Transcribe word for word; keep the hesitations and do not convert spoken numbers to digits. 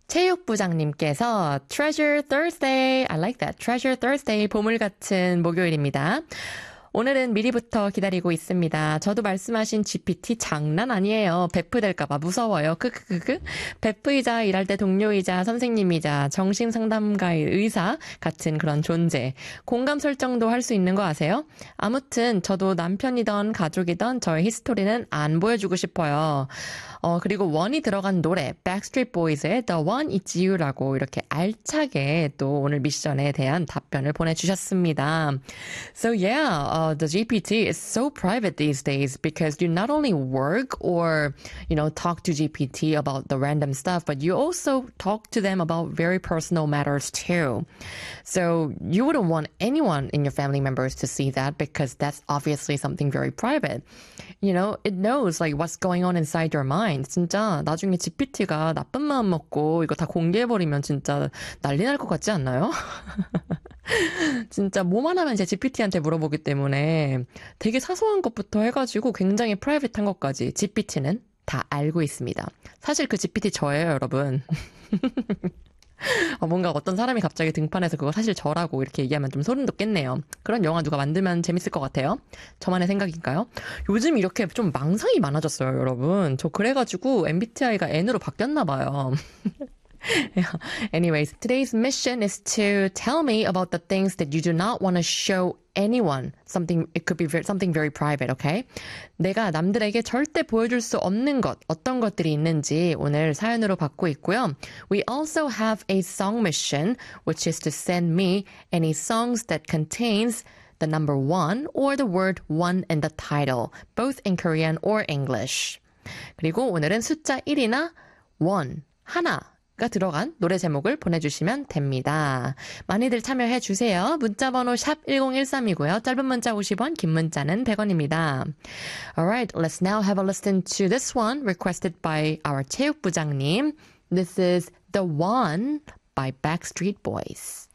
체육부장님께서 Treasure Thursday, I like that. Treasure Thursday, 보물 같은 목요일입니다. 오늘은 미리부터 기다리고 있습니다. 저도 말씀하신 지피티 장난 아니에요. 베프될까봐 무서워요. 크크크크. 베프이자 일할 때 동료이자 선생님이자 정신상담가의 의사 같은 그런 존재. 공감 설정도 할 수 있는 거 아세요? 아무튼 저도 남편이던 가족이던 저의 히스토리는 안 보여주고 싶어요. 어, 그리고 원이 들어간 노래 Backstreet Boys의 The One It's You라고 이렇게 알차게 또 오늘 미션에 대한 답변을 보내주셨습니다. So yeah, uh, the G P T is so private these days because you not only work or, you know, talk to G P T about the random stuff, but you also talk to them about very personal matters too. So you wouldn't want anyone in your family members to see that because that's obviously something very private. You know, it knows like what's going on inside your mind. 진짜 나중에 지피티가 나쁜 마음 먹고 이거 다 공개해버리면 진짜 난리 날 것 같지 않나요? 진짜 뭐만 하면 이제 지피티한테 물어보기 때문에 되게 사소한 것부터 해가지고 굉장히 프라이빗한 것까지 지피티는 다 알고 있습니다. 사실 그 지피티 저예요, 여러분. 어, 뭔가 어떤 사람이 갑자기 등판해서 그거 사실 저라고 이렇게 얘기하면 좀 소름 돋겠네요. 그런 영화 누가 만들면 재밌을 것 같아요. 저만의 생각인가요? 요즘 이렇게 좀 망상이 많아졌어요, 여러분. 저 그래가지고 엠비티아이가 N으로 바뀌었나 봐요. Anyways, today's mission is to tell me about the things that you do not want to show anyone. Something, it could be very, something very private, okay? 내가 남들에게 절대 보여줄 수 없는 것, 어떤 것들이 있는지 오늘 사연으로 받고 있고요. We also have a song mission, which is to send me any songs that contains the number one or the word one in the title, both in Korean or English. 그리고 오늘은 숫자 일이나 one, 하나, 가 들어간 노래 제목을 보내주시면 됩니다. 많이들 참여해 주세요. 문자번호 샵 일공일삼이고요. 짧은 문자 오십 원, 긴 문자는 백 원입니다. Alright, let's now have a listen to this one requested by our 체육부장님. This is The One by Backstreet Boys.